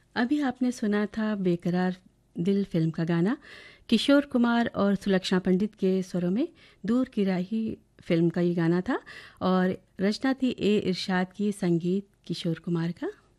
अभी आपने सुना था बेकरार दिल फिल्म का गाना। किशोर कुमार और सुलक्षणा पंडित के स्वरों में दूर की राही फिल्म का ये गाना था और रचना थी ए इरशाद की, संगीत किशोर कुमार का।